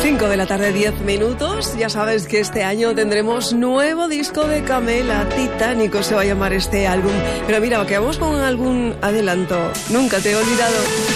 5 de la tarde, 10 minutos. Ya sabes que este año tendremos nuevo disco de Camela. Titánico se va a llamar este álbum. Pero mira, que vamos con algún adelanto. Nunca te he olvidado.